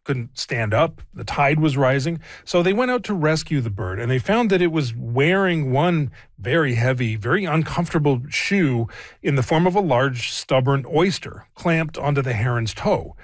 couldn't stand up. The tide was rising. So they went out to rescue the bird, and they found that it was wearing one very heavy, very uncomfortable shoe in the form of a large, stubborn oyster clamped onto the heron's toe.